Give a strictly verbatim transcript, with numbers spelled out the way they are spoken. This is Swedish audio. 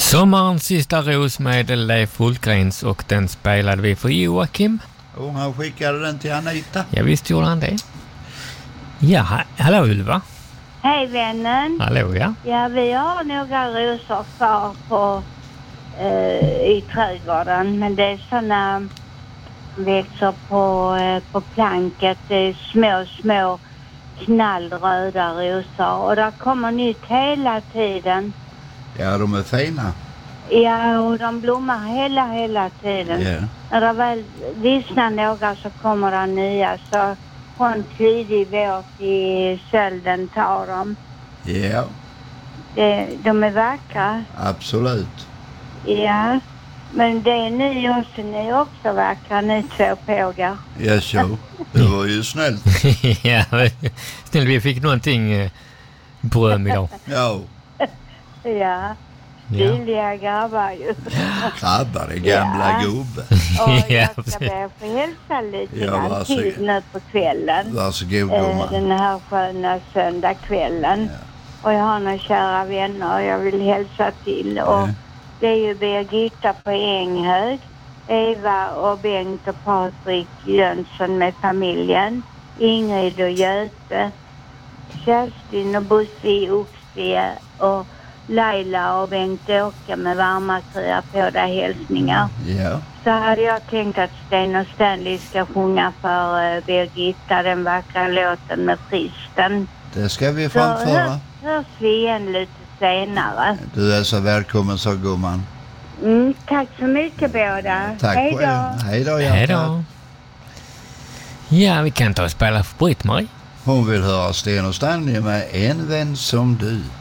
Sommarens sista ros med Leif Hultgrens, och den spelade vi för Joakim. Och han skickade den till Anita. Ja, visst gjorde han det. Ja, ha- hallå Ylva. Hej vännen. Hallå, ja. Ja, vi har några rosor kvar på, eh, i trädgården. Men det är såna växer på, eh, på planket. Det är små, små knallröda rosor. Och där kommer nytt hela tiden. Ja, de är fina. Ja, och de blommar hela, hela tiden. Ja. När det väl vissnar några så kommer det nya. Så från tidig vår till sölden tar de. Ja, Det, de är vackra. absolut. Ja, men det är ni också. Ni är också vackra, ni två pågar. Ja, så. Det var ju snällt. Ja, snäll, vi fick någonting eh, beröm idag. Ja, Ja, Ja. billiga grabbar ju. grabbar, det gamla Ja. gubbe. Och Ja, jag ska precis. be att få hälsa lite Ja, grann varsågod. tid nu på kvällen. Varsågod, Eh, gumman. Den här sköna söndagskvällen. Och jag har några kära vänner och jag vill hälsa till. Och Ja. det är ju Birgitta på Änghög, Eva och Bengt och Patrik Jönsson med familjen, Ingrid och Göte, Kerstin och Bosse i Oxie och Laila och Bengt-Åke med varma kryar på där hälsningar. Ja, Så hade jag tänkt att Sten och Stanley ska sjunga för uh, Birgitta den vackra låten med Fristen. det ska vi Så hör, framföra. hörs vi igen lite senare. Du är så välkommen, så gumman. Mm, tack så mycket båda. Tack Hej själv. då. Hej då, Hej hjärtat. då. Ja, vi kan ta och spela för Britt-Marie. Hon vill höra Sten och Stanley med En vän som du.